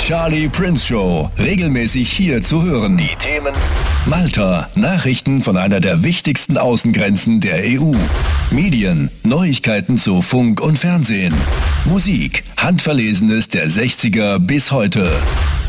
Charlie Prince Show. Regelmäßig hier zu hören. Die Themen: Malta, Nachrichten von einer der wichtigsten Außengrenzen der EU. Medien, Neuigkeiten zu Funk und Fernsehen. Musik, Handverlesenes der 60er bis heute.